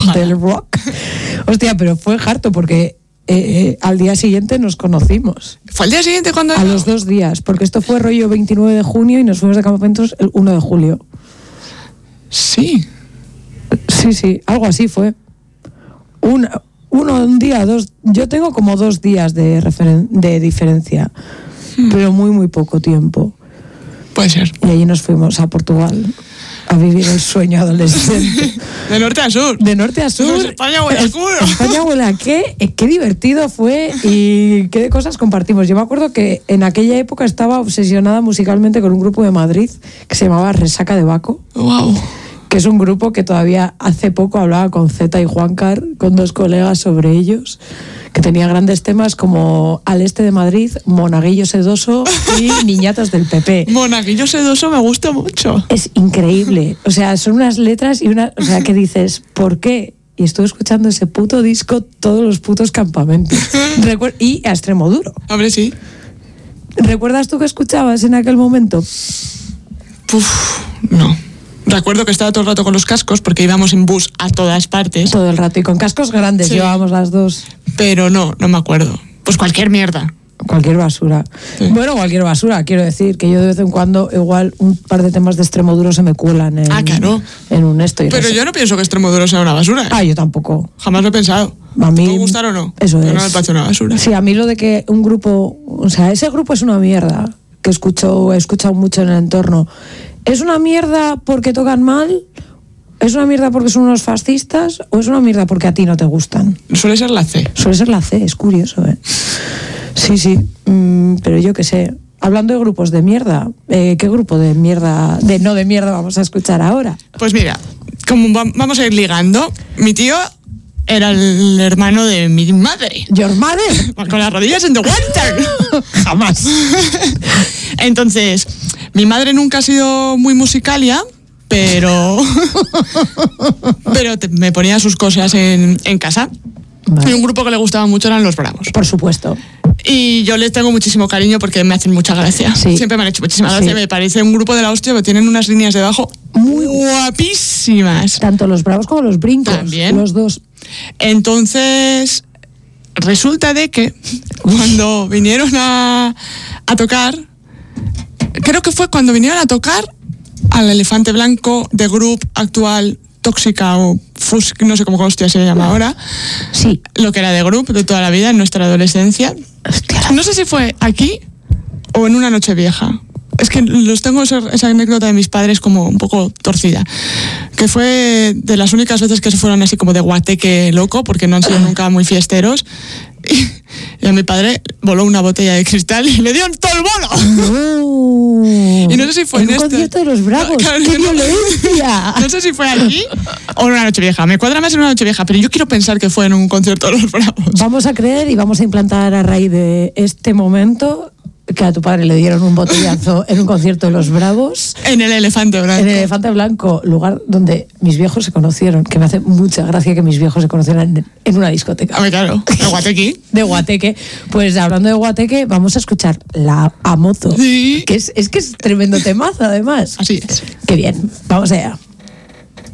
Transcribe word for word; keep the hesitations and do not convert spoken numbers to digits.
Ojalá. del rock. Hostia, pero fue harto porque eh, eh, al día siguiente nos conocimos. ¿Fue al día siguiente cuando...? A los dos días, porque esto fue rollo veintinueve de junio y nos fuimos de campamentos el uno de julio. Sí. Sí, sí, algo así fue. Un, uno, un día, dos... Yo tengo como dos días de, referen- de diferencia, hmm. pero muy, muy poco tiempo. Puede ser. Y allí nos fuimos a Portugal a vivir el sueño adolescente. De norte a sur. De norte a sur. España huele a culo. España huele a qué. Qué divertido fue y qué cosas compartimos. Yo me acuerdo que en aquella época estaba obsesionada musicalmente con un grupo de Madrid que se llamaba Resaca de Baco. Wow. Que es un grupo que todavía hace poco hablaba con Zeta y Juancar, con dos colegas sobre ellos, que tenía grandes temas como Al Este de Madrid, Monaguillo Sedoso y Niñatas del P P. Monaguillo Sedoso me gusta mucho. Es increíble. O sea, son unas letras y una, o sea, que dices, ¿por qué? Y estuve escuchando ese puto disco todos los putos campamentos. Recuer- y a Extremoduro. Hombre, sí. ¿Recuerdas tú que escuchabas en aquel momento? Uf, no. Recuerdo que estaba todo el rato con los cascos porque íbamos en bus a todas partes. Todo el rato, y con cascos grandes sí. Llevábamos las dos. Pero no, no me acuerdo. Pues cualquier mierda. Cualquier basura. Sí. Bueno, cualquier basura, quiero decir, que yo de vez en cuando igual un par de temas de Extremoduro se me cuelan en, ah, claro. en un esto. Y Pero no sé. Yo no pienso que Extremoduro sea una basura. ¿eh? Ah, yo tampoco. Jamás lo he pensado. A mí, ¿Puede gustar o no? Eso Pero es. no me parece una basura. Sí, a mí lo de que un grupo, o sea, ese grupo es una mierda, que escucho, he escuchado mucho en el entorno. ¿Es una mierda porque tocan mal? ¿Es una mierda porque son unos fascistas? ¿O es una mierda porque a ti no te gustan? Suele ser la C. Suele ser la C, es curioso, ¿eh? Sí, sí, mm, pero yo qué sé. Hablando de grupos de mierda, eh, ¿qué grupo de mierda, de no de mierda vamos a escuchar ahora? Pues mira, como va, vamos a ir ligando, mi tío era el hermano de mi madre. ¿Your mother? Con las rodillas en the water. Jamás. Entonces, mi madre nunca ha sido muy musicalia, pero pero te, me ponía sus cosas en, en casa. Vale. Y un grupo que le gustaba mucho eran Los Bravos. Por supuesto. Y yo les tengo muchísimo cariño porque me hacen mucha gracia. Sí. Siempre me han hecho muchísima gracia. Sí. Me parece un grupo de la hostia, pero tienen unas líneas de bajo muy guapísimas. Tanto Los Bravos como Los Brincos. También. Los dos. Entonces, resulta de que cuando vinieron a, a tocar, creo que fue cuando vinieron a tocar al Elefante Blanco de Group actual Tóxica o Fusk, no sé cómo hostia se llama ahora. Sí. Lo que era de Group de toda la vida en nuestra adolescencia. Hostia. No sé si fue aquí o en una noche vieja. Es que los tengo esa, esa anécdota de mis padres como un poco torcida. Que fue de las únicas veces que se fueron así como de guateque loco, porque no han sido nunca muy fiesteros. Y, y a mi padre voló una botella de cristal y le dio en todo el bolo. No. Y no sé si fue en en un este. concierto de Los Bravos. Claro, ¡Qué no, violencia! No sé si fue aquí o en una noche vieja. Me cuadra más en una noche vieja, pero yo quiero pensar que fue en un concierto de Los Bravos. Vamos a creer y vamos a implantar a raíz de este momento que a tu padre le dieron un botellazo en un concierto de Los Bravos. En el Elefante Blanco. En el Elefante Blanco, lugar donde mis viejos se conocieron, que me hace mucha gracia que mis viejos se conocieran en, en una discoteca. A ver, claro, de Guateque. De Guateque. Pues hablando de Guateque, vamos a escuchar La Amoto. Sí. Que es, es que es tremendo temazo, además. Así es. Qué bien, vamos allá.